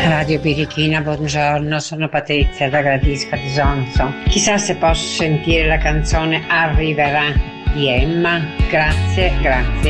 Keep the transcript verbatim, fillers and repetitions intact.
Radio Birichina, buongiorno, sono Patrizia da Gradisca di Sonzo. Chissà se posso sentire la canzone Arriverà di Emma. Grazie, grazie.